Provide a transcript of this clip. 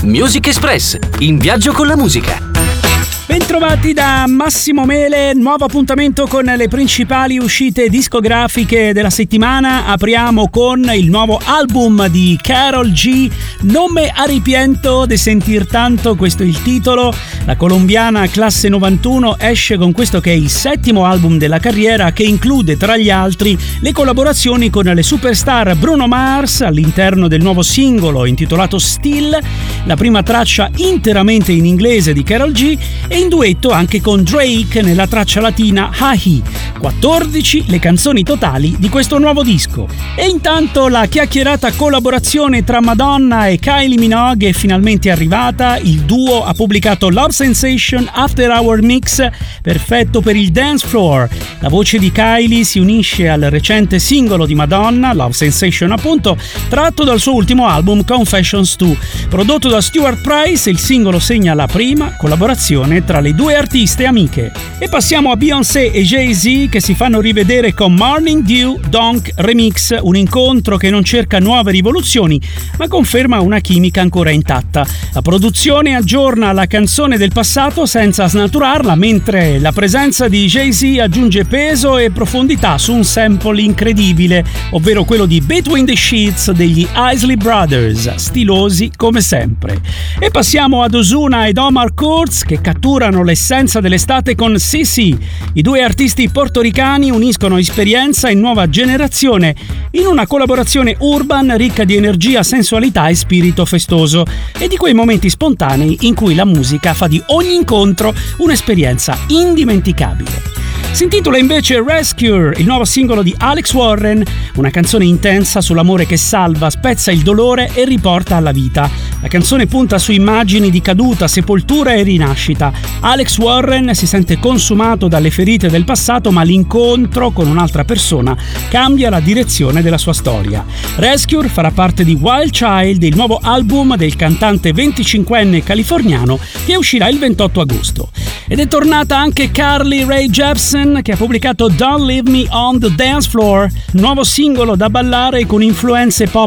Music Express, in viaggio con la musica. Bentrovati da Massimo Mele, nuovo appuntamento con le principali uscite discografiche della settimana. Apriamo con il nuovo album di Karol G, Non me arrepiento de sentir tanto, questo è il titolo. La colombiana classe 91 esce con questo che è il settimo album della carriera, che include tra gli altri le collaborazioni con le superstar Bruno Mars all'interno del nuovo singolo intitolato Still, la prima traccia interamente in inglese di Karol G, e in duetto anche con Drake nella traccia latina Hahi. 14 le canzoni totali di questo nuovo disco. E intanto la chiacchierata collaborazione tra Madonna e Kylie Minogue è finalmente arrivata. Il duo ha pubblicato Love Sensation After Hour Mix, perfetto per il dance floor. La voce di Kylie si unisce al recente singolo di Madonna, Love Sensation appunto, tratto dal suo ultimo album Confessions 2. Prodotto da Stuart Price, il singolo segna la prima collaborazione tra le due artiste amiche. E passiamo a Beyoncé e Jay-Z, che si fanno rivedere con Morning Dew Donk Remix, un incontro che non cerca nuove rivoluzioni ma conferma una chimica ancora intatta. La produzione aggiorna la canzone del passato senza snaturarla, mentre la presenza di Jay-Z aggiunge peso e profondità su un sample incredibile, ovvero quello di Between the Sheets degli Isley Brothers, stilosi come sempre. E passiamo ad Ozuna ed Omar Kurz, che catturano l'essenza dell'estate con Sissi. I due artisti portoricani uniscono esperienza e nuova generazione in una collaborazione urban ricca di energia, sensualità e spirito festoso, e di quei momenti spontanei in cui la musica fa di ogni incontro un'esperienza indimenticabile. Si intitola invece Rescue, il nuovo singolo di Alex Warren, una canzone intensa sull'amore che salva, spezza il dolore e riporta alla vita. La canzone punta su immagini di caduta, sepoltura e rinascita. Alex Warren si sente consumato dalle ferite del passato, ma l'incontro con un'altra persona cambia la direzione della sua storia. Rescue farà parte di Wild Child, il nuovo album del cantante 25enne californiano, che uscirà il 28 agosto. Ed è tornata anche Carly Rae Jepsen, che ha pubblicato Don't Leave Me on the Dance Floor, nuovo singolo da ballare con influenze pop